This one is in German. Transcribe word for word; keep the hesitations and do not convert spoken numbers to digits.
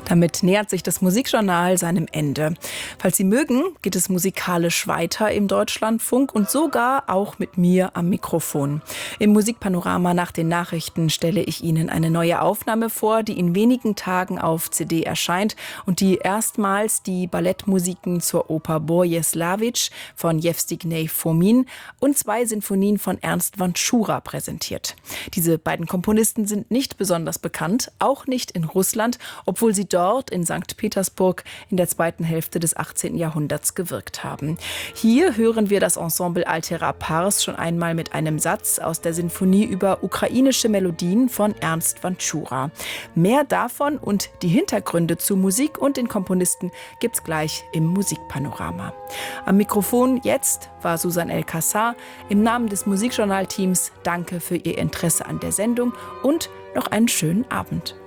Damit nähert sich das Musikjournal seinem Ende. Falls Sie mögen, geht es musikalisch weiter im Deutschlandfunk und sogar auch mit mir am Mikrofon. Im Musikpanorama nach den Nachrichten stelle ich Ihnen eine neue Aufnahme vor, die in wenigen Tagen auf C D erscheint und die erstmals die Ballettmusiken zur Oper Boris Slavic von Jewstignej Fomin und zwei Sinfonien von Ernst Vanchura präsentiert. Diese beiden Komponisten sind nicht besonders bekannt, auch nicht in Russland, obwohl sie dort in Sankt Petersburg in der zweiten Hälfte des achtzehnten Jahrhunderts gewirkt haben. Hier hören wir das Ensemble Altera Pars schon einmal mit einem Satz aus der Sinfonie über ukrainische Melodien von Ernst Vanchura. Mehr davon und die Hintergründe zu Musik und den Komponisten gibt's gleich im Musikpanorama. Am Mikrofon jetzt war Susan El-Kassar. Im Namen des Musikjournal-Teams danke für Ihr Interesse an der Sendung und noch einen schönen Abend.